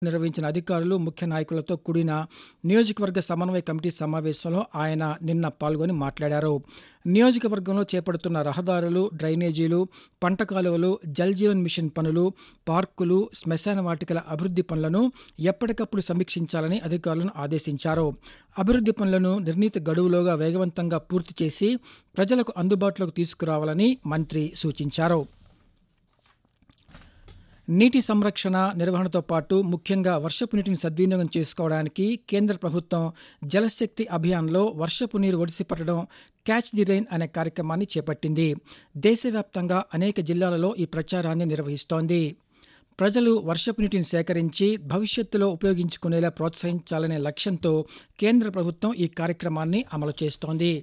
నిర్వహించిన అధికారులు, ముఖ్య నాయకులతో కూడిన నియోజకవర్గ సమన్వయ కమిటీ సమావేశంలో ఆయన నిన్న పాల్గొని మాట్లాడారు. నియోజకవర్గంలో చేపడుతున్న రహదారులు, డ్రైనేజీలు, పంట కాలువలు, జల్ జీవన్ మిషన్ పనులు, పార్కులు, శ్మశాన వాటికల అభివృద్ధి పనులను ఎప్పటికప్పుడు సమీక్షించాలని అధికారులను ఆదేశించారు. అభివృద్ధి పనులను నిర్ణీత గడువులోగా వేగవంతంగా పూర్తి చేసి ప్రజలకు అందుబాటులోకి తీసుకురావాలని మంత్రి సూచించారు. నీటి సంరక్షణ, నిర్వహణతో పాటు ముఖ్యంగా వర్షపు నీటిని సద్వినియోగం చేసుకోవడానికి కేంద్ర ప్రభుత్వం జలశక్తి అభియాన్లో వర్షపు నీరు ఒడిసిపట్టడం క్యాచ్ ది రెయిన్ అనే కార్యక్రమాన్ని చేపట్టింది. దేశవ్యాప్తంగా అనేక జిల్లాలలో ఈ ప్రచారాన్ని నిర్వహిస్తోంది. ప్రజలు వర్షపు నీటిని సేకరించి భవిష్యత్తులో ఉపయోగించుకునేలా ప్రోత్సహించాలనే లక్ష్యంతో కేంద్ర ప్రభుత్వం ఈ కార్యక్రమాన్ని అమలు చేస్తోంది.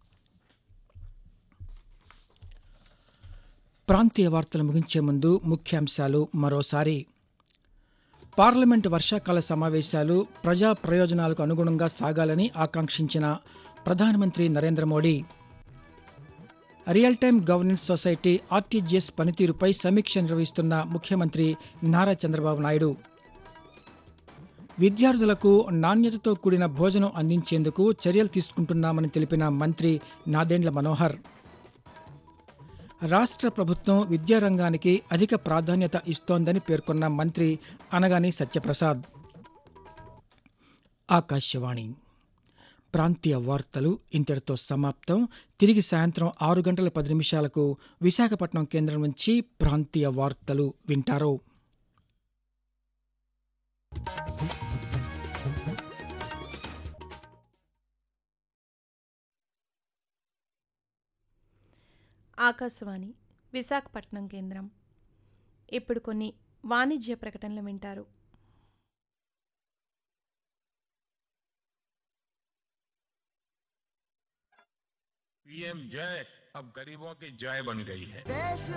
ప్రాంతీయ వార్తలు ముగించే ముందు ముఖ్యాంశాలు మరోసారి. పార్లమెంటు వర్షాకాల సమావేశాలు ప్రజా ప్రయోజనాలకు అనుగుణంగా సాగాలని ఆకాంక్షించిన ప్రధానమంత్రి Narendra Modi. Real time governance society RTGS పనితీరుపై సమీక్ష నిర్వహిస్తున్న ముఖ్యమంత్రి నారా చంద్రబాబు నాయుడు. విద్యార్థులకు నాణ్యతతో కూడిన భోజనం అందించేందుకు చర్యలు తీసుకుంటున్నామని తెలిపిన మంత్రి నాదెండ్ల మనోహర్. రాష్ట్ర ప్రభుత్వం విద్యారంగానికి అధిక ప్రాధాన్యత ఇస్తోందని పేర్కొన్న మంత్రి అనగాని సత్యప్రసాద్. ఆకాశవాణి ప్రాంతీయ వార్తలు ఇంతటితో సమాప్తం. తిరిగి సాయంత్రం 6:10 విశాఖపట్నం కేంద్రం నుంచి ప్రాంతీయ వార్తలు వింటారు. ఆకాశవాణి విశాఖపట్నం కేంద్రం. ఇప్పుడు కొన్ని వాణిజ్య ప్రకటనలు వింటారు. पीएम जय अब गरीबों की जय बन गई है.